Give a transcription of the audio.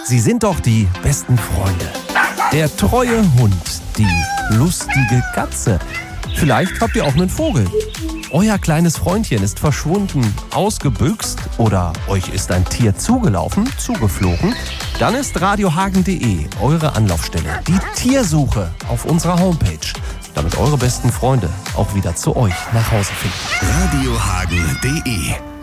Sie sind doch die besten Freunde. Der treue Hund, die lustige Katze. Vielleicht habt ihr auch einen Vogel. Euer kleines Freundchen ist verschwunden, ausgebüxt oder euch ist ein Tier zugelaufen, zugeflogen. Dann ist radiohagen.de eure Anlaufstelle. Die Tiersuche auf unserer Homepage, damit eure besten Freunde auch wieder zu euch nach Hause finden. radiohagen.de